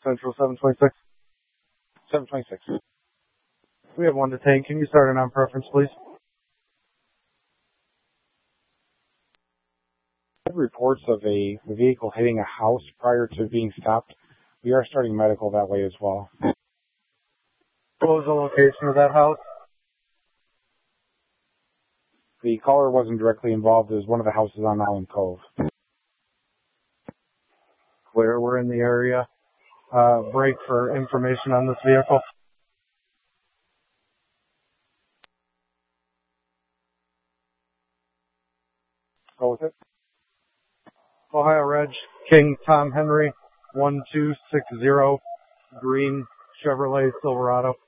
Central 726. 726. We have one detained. Can you start a non-preference, please? Reports of a vehicle hitting a house prior to being stopped. We are starting medical that way as well. What was the location of that house? The caller wasn't directly involved. It was one of the houses on Island Cove. Clear, we're in the area. Break for information on this vehicle. Go with it. Ohio Reg, King Tom Henry, 1260, green Chevrolet Silverado.